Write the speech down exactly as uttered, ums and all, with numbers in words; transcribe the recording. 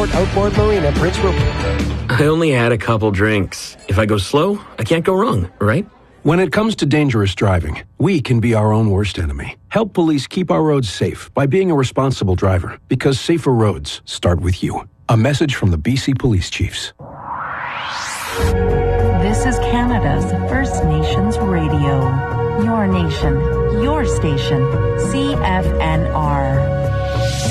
Resort Outboard Marina, Prince Rupert. I only had a couple drinks. If I go slow, I can't go wrong, right? When it comes to dangerous driving, we can be our own worst enemy. Help police keep our roads safe by being a responsible driver, because safer roads start with you. A message from the B C Police Chiefs. This is Canada's First Nations Radio. Your nation, your station, C F N R.